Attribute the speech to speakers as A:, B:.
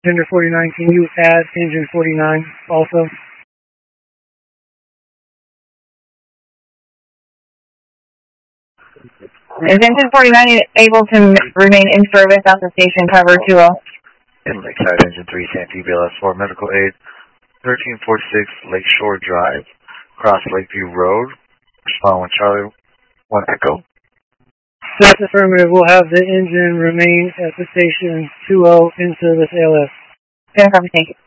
A: Tender 49, can you add engine 49 also?
B: Is engine 49 able to remain in service at the station cover 20?
C: In Lakeside, engine 3, Santee, BLS 4, medical aid, 1346 Lakeshore Drive, across Lakeview Road. Respond when Charlie 1 Echo.
A: That's affirmative. We'll have the engine remain at the station 20 in service ALS.
B: Copy, thank you.